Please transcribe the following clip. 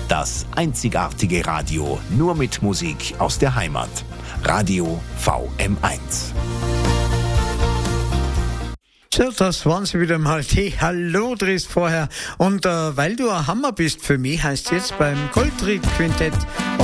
Das einzigartige Radio, nur mit Musik aus der Heimat. Radio VM1. So, das waren sie wieder mal, die Hallo-Dres vorher. Und weil du ein Hammer bist für mich, heißt jetzt beim Goldried-Quintett